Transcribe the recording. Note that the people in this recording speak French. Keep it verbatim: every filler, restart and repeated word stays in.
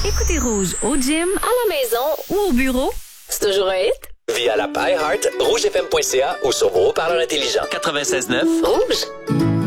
Écoutez Rouge au gym, à la maison ou au bureau. C'est toujours un hit. Via l'app iHeart, rougefm point c a ou sur vos haut-parleurs intelligents. quatre-vingt-seize neuf Rouge.